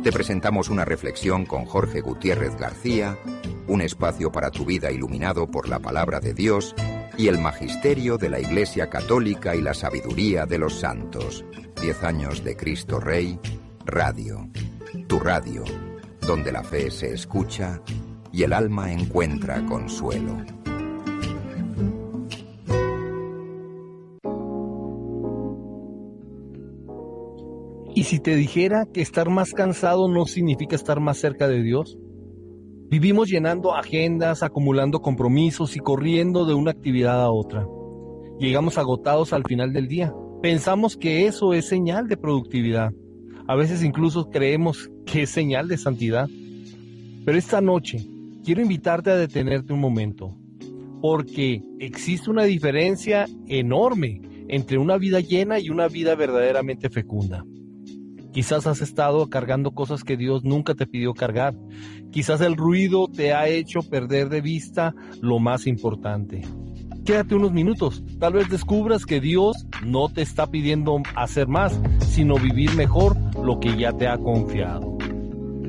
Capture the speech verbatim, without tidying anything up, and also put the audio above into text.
Te presentamos una reflexión con Jorge Gutiérrez García, un espacio para tu vida iluminado por la palabra de Dios y el magisterio de la Iglesia Católica y la sabiduría de los santos. Diez años de Cristo Rey, Radio. Tu radio, donde la fe se escucha y el alma encuentra consuelo. ¿Y si te dijera que estar más cansado no significa estar más cerca de Dios? Vivimos llenando agendas, acumulando compromisos y corriendo de una actividad a otra. Llegamos agotados al final del día. Pensamos que eso es señal de productividad. A veces incluso creemos que es señal de santidad. Pero esta noche quiero invitarte a detenerte un momento, porque existe una diferencia enorme entre una vida llena y una vida verdaderamente fecunda. Quizás has estado cargando cosas que Dios nunca te pidió cargar. Quizás el ruido te ha hecho perder de vista lo más importante. Quédate unos minutos. Tal vez descubras que Dios no te está pidiendo hacer más, sino vivir mejor lo que ya te ha confiado.